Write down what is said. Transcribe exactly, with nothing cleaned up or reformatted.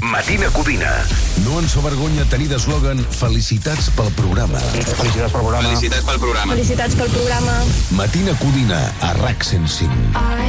Matina Codina. No ens fa vergonya tenir d'eslògan felicitats pel programa. Felicitats pel programa. Felicitats pel programa. Felicitats pel programa. Matina Codina, a RAC cent cinc.